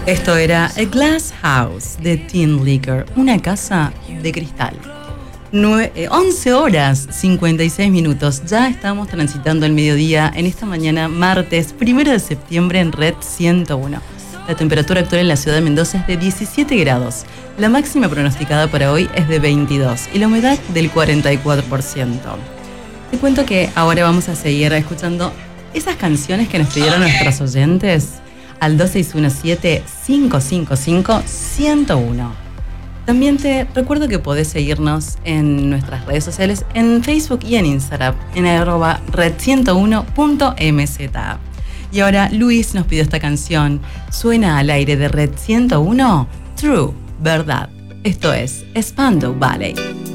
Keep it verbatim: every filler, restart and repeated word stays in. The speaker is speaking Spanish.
Esto era A Glass House de Tin Liquor, una casa de cristal. Nue- eh, once horas cincuenta y seis minutos. Ya estamos transitando el mediodía en esta mañana, martes primero de septiembre en Red ciento uno. La temperatura actual en la ciudad de Mendoza es de diecisiete grados. La máxima pronosticada para hoy es de veintidós y la humedad del cuarenta y cuatro por ciento. Te cuento que ahora vamos a seguir escuchando esas canciones que nos pidieron nuestros oyentes al dos seis uno siete, cinco cinco cinco, uno cero uno. También te recuerdo que podés seguirnos en nuestras redes sociales, en Facebook y en Instagram, en arroba red ciento uno punto m z. Y ahora Luis nos pidió esta canción. Suena al aire de Red ciento uno, True, verdad. Esto es Spandau Ballet.